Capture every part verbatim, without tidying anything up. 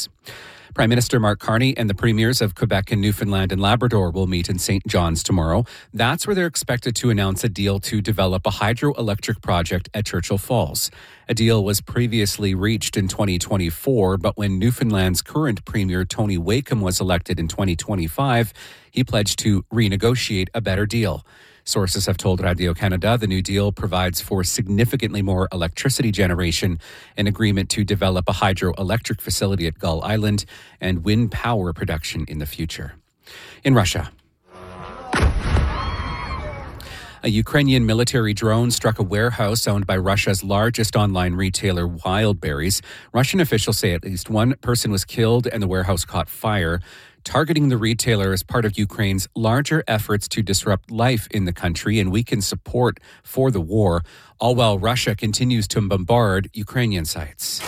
News. Prime Minister Mark Carney and the premiers of Quebec and Newfoundland and Labrador will meet in Saint John's tomorrow. That's where they're expected to announce a deal to develop a hydroelectric project at Churchill Falls. A deal was previously reached in twenty twenty-four, but when Newfoundland's current premier Tony Wakeham was elected in twenty twenty-five, he pledged to renegotiate a better deal. Sources have told Radio-Canada the new deal provides for significantly more electricity generation, an agreement to develop a hydroelectric facility at Gull Island, and wind power production in the future. In Russia, a Ukrainian military drone struck a warehouse owned by Russia's largest online retailer, Wildberries. Russian officials say at least one person was killed and the warehouse caught fire. Targeting the retailer is part of Ukraine's larger efforts to disrupt life in the country and weaken support for the war, all while Russia continues to bombard Ukrainian sites.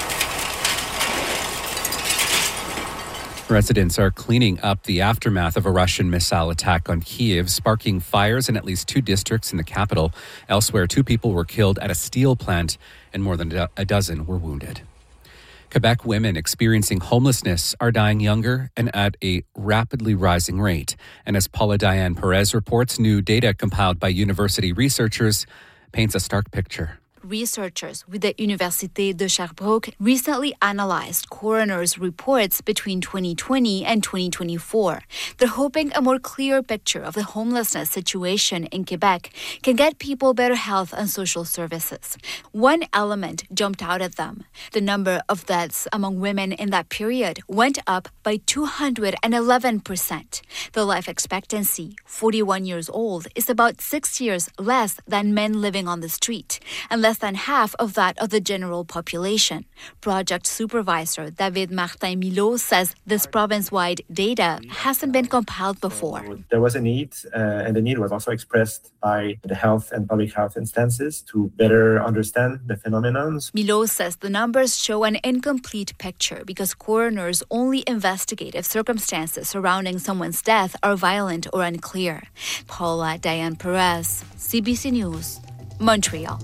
Residents are cleaning up the aftermath of a Russian missile attack on Kyiv, sparking fires in at least two districts in the capital. Elsewhere, two people were killed at a steel plant and more than a dozen were wounded. Quebec women experiencing homelessness are dying younger and at a rapidly rising rate. And as Paula Diane Perez reports, new data compiled by university researchers paints a stark picture. Researchers with the Université de Sherbrooke recently analyzed coroner's reports between twenty twenty and twenty twenty-four. They're hoping a more clear picture of the homelessness situation in Quebec can get people better health and social services. One element jumped out at them. The number of deaths among women in that period went up by two hundred eleven percent. The life expectancy, forty-one years old, is about six years less than men living on the street, and less than half of that of the general population. Project supervisor David Martin Milot says this province-wide data hasn't been compiled before. So there was a need, uh, and the need was also expressed by the health and public health instances to better understand the phenomenon. Milot says the numbers show an incomplete picture because coroners only investigate if circumstances surrounding someone's death are violent or unclear. Paula Diane Perez, C B C News, Montreal.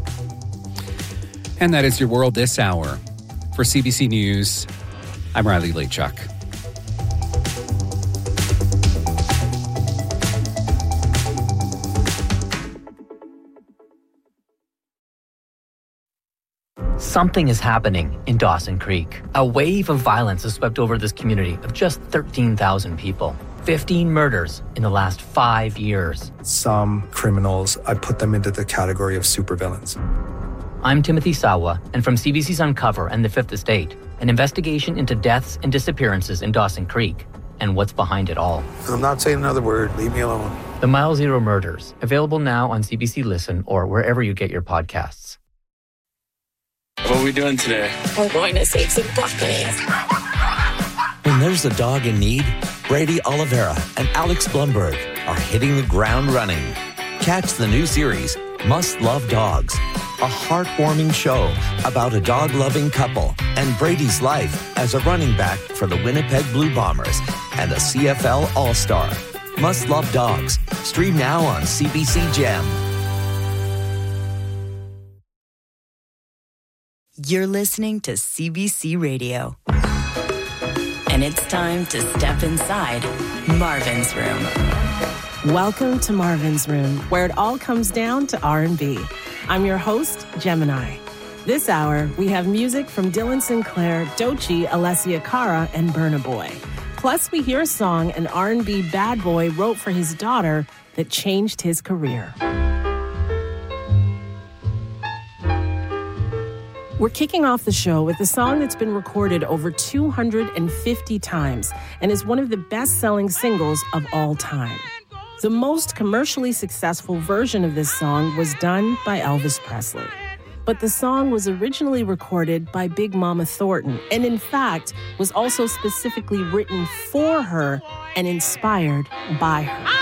And that is your world this hour. For C B C News, I'm Riley Leachuk. Something is happening in Dawson Creek. A wave of violence has swept over this community of just thirteen thousand people. fifteen murders in the last five years. Some criminals, I put them into the category of supervillains. I'm Timothy Sawa, and from C B C's Uncover and The Fifth Estate, an investigation into deaths and disappearances in Dawson Creek and what's behind it all. I'm not saying another word. Leave me alone. The Mile Zero Murders, available now on C B C Listen or wherever you get your podcasts. What are we doing today? We're going to save some puppies. When there's a dog in need, Brady Oliveira and Alex Blumberg are hitting the ground running. Catch the new series, Must Love Dogs, a heartwarming show about a dog-loving couple and Brady's life as a running back for the Winnipeg Blue Bombers and a C F L All-Star. Must Love Dogs. Stream now on C B C Gem. You're listening to C B C Radio. And it's time to step inside Marvin's Room. Welcome to Marvin's Room, where it all comes down to R and B. I'm your host, Gemini. This hour, we have music from Dylan Sinclair, Doechii, Alessia Cara, and Burna Boy. Plus, we hear a song an R and B bad boy wrote for his daughter that changed his career. We're kicking off the show with a song that's been recorded over two hundred fifty times and is one of the best-selling singles of all time. The most commercially successful version of this song was done by Elvis Presley. But the song was originally recorded by Big Mama Thornton and, in fact, was also specifically written for her and inspired by her.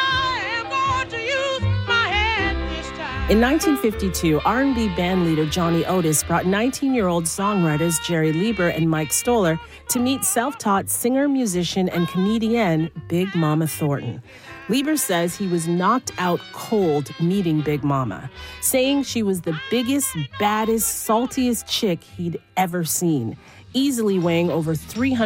In nineteen fifty-two, R and B bandleader Johnny Otis brought nineteen-year-old songwriters Jerry Lieber and Mike Stoller to meet self-taught singer, musician, and comedian Big Mama Thornton. Lieber says he was knocked out cold meeting Big Mama, saying she was the biggest, baddest, saltiest chick he'd ever seen, easily weighing over three hundred